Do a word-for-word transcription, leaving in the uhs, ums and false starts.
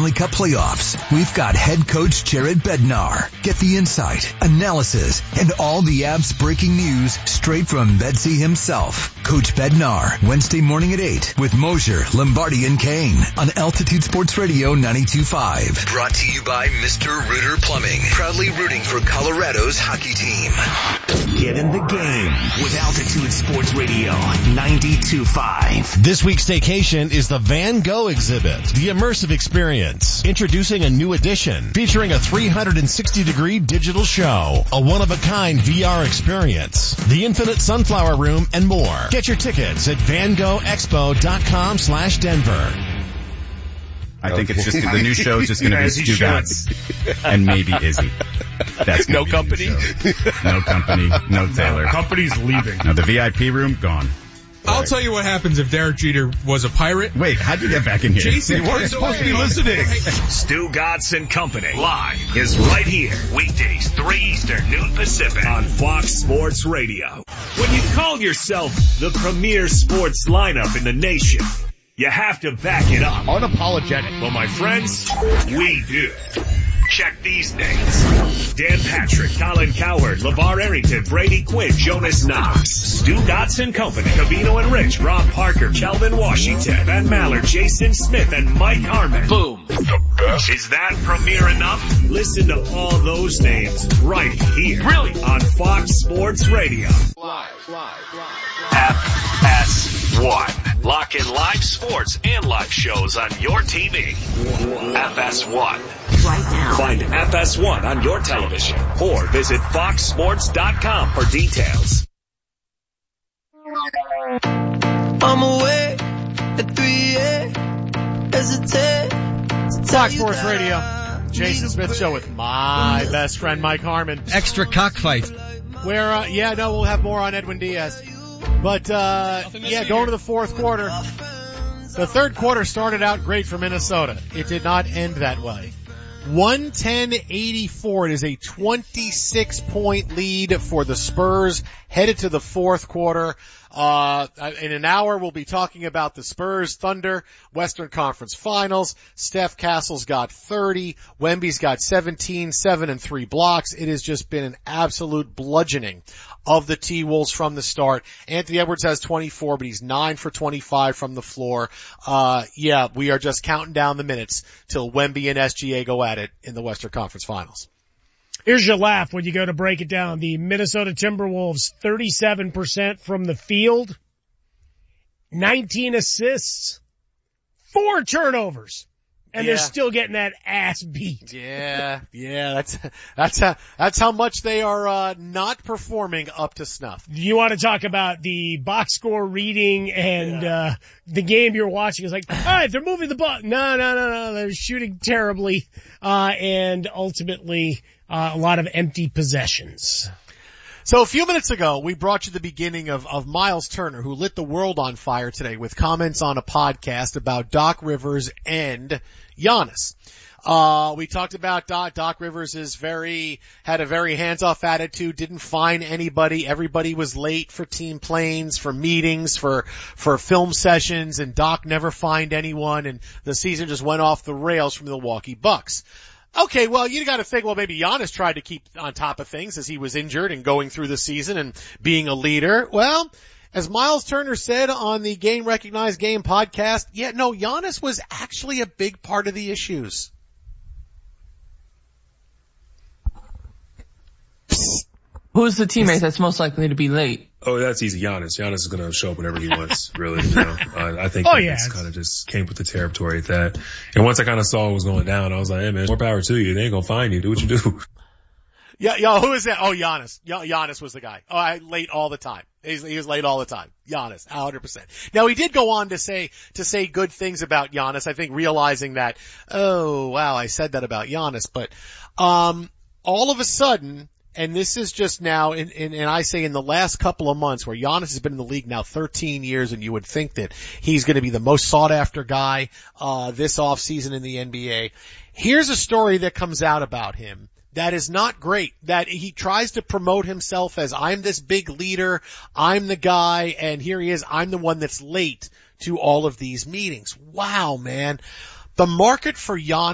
Stanley Cup playoffs, we've got head coach Jared Bednar. Get the insight, analysis, and all the Avs breaking news straight from Bedsy himself. Coach Bednar, Wednesday morning at eight with Mosier, Lombardi, and Kane on Altitude Sports Radio ninety-two point five. Brought to you by Mister Rooter Plumbing, proudly rooting for Colorado's hockey team. Get in the game with Altitude Sports Radio ninety-two point five. This week's staycation is the Van Gogh exhibit, the immersive experience. Introducing a new edition featuring a three hundred sixty degree digital show, a one-of-a-kind V R experience, the Infinite Sunflower Room, and more. Get your tickets at van gogh expo dot com slash Denver. I think it's just the new show is just going to be Stu Gatz and maybe Izzy. That's no company. No company. No Taylor. No, company's leaving. No, the V I P room gone. I'll tell you what happens if Derek Jeter was a pirate. Wait, how'd you get back in here? Jason, you weren't supposed to be listening. Stu Gatz and Company live is right here. Weekdays, three Eastern, noon Pacific on Fox Sports Radio. When you call yourself the premier sports lineup in the nation, you have to back it up. Unapologetic. Well, my friends, we do. Check these names. Dan Patrick, Colin Cowherd, LeVar Arrington, Brady Quinn, Jonas Knox, Stu Gatz and Company, Cavino and Rich, Rob Parker, Kelvin Washington, Ben Mallard, Jason Smith, and Mike Harmon. Boom. The best. Is that premiere enough? Listen to all those names right here. Really? On Fox Sports Radio. Live, live, live. F S one. Lock in live sports and live shows on your T V. F S one. Right now. Find F S one on your television or visit fox sports dot com for details. I'm away at three a.m. Hesitate. Fox Sports Radio. Jason Smith Show with my best friend Mike Harmon. Extra cockfight. Where, uh, yeah, no, we'll have more on Edwin Diaz. But, uh, yeah, going to the fourth quarter. The third quarter started out great for Minnesota. It did not end that way. one ten eighty-four. It is a twenty-six point lead for the Spurs headed to the fourth quarter. Uh, in an hour, we'll be talking about the Spurs Thunder Western Conference Finals. Steph Castle's got thirty. Wemby's got seventeen, seven and three blocks. It has just been an absolute bludgeoning of the T-Wolves from the start. Anthony Edwards has twenty-four, but he's nine for twenty-five from the floor. Uh, yeah, we are just counting down the minutes till Wemby and S G A go at it in the Western Conference Finals. Here's your laugh when you go to break it down. The Minnesota Timberwolves, thirty-seven percent from the field, nineteen assists, four turnovers, and yeah. they're still getting that ass beat. Yeah, yeah, that's, that's how, that's how much they are, uh, not performing up to snuff. You want to talk about the box score reading and, yeah. uh, the game you're watching is like, all right, they're moving the ball. No, no, no, no, they're shooting terribly, uh, and ultimately, Uh, a lot of empty possessions. So a few minutes ago, we brought you the beginning of, of Miles Turner, who lit the world on fire today with comments on a podcast about Doc Rivers and Giannis. Uh, we talked about Doc, Doc Rivers is very, had a very hands-off attitude, didn't fine anybody. Everybody was late for team planes, for meetings, for, for film sessions, and Doc never fined anyone, and the season just went off the rails from the Milwaukee Bucks. Okay, well, you gotta think, well, maybe Giannis tried to keep on top of things as he was injured and going through the season and being a leader. Well, as Miles Turner said on the Game Recognized Game podcast, yeah, no, Giannis was actually a big part of the issues. Who's the teammate that's most likely to be late? Oh, that's easy. Giannis. Giannis is going to show up whenever he wants, really. You know, uh, I think oh, that yeah. it's kind of just came with the territory at that. And once I kind of saw what was going down, I was like, hey, man, more power to you. They ain't going to find you. Do what you do. Yeah, yo, who is that? Oh, Giannis. Giannis was the guy. Oh, I late all the time. He's, he was late all the time. Giannis, one hundred percent. Now, he did go on to say, to say good things about Giannis, I think realizing that, oh, wow, I said that about Giannis, but, um, all of a sudden, and this is just now, in, in, and I say in the last couple of months where Giannis has been in the league now thirteen years, and you would think that he's going to be the most sought after guy, uh, this off season in the N B A. Here's a story that comes out about him that is not great, that he tries to promote himself as I'm this big leader, I'm the guy, and here he is, I'm the one that's late to all of these meetings. Wow, man. The market for Giannis